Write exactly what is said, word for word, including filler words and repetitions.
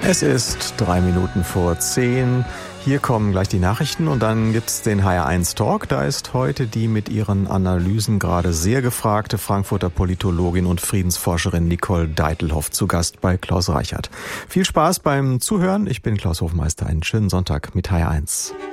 Es ist drei Minuten vor zehn. Hier kommen gleich die Nachrichten und dann gibt's den H R eins Talk. Da ist heute die mit ihren Analysen gerade sehr gefragte Frankfurter Politologin und Friedensforscherin Nicole Deitelhoff zu Gast bei Klaus Reichert. Viel Spaß beim Zuhören. Ich bin Klaus Hofmeister. Einen schönen Sonntag mit H R eins.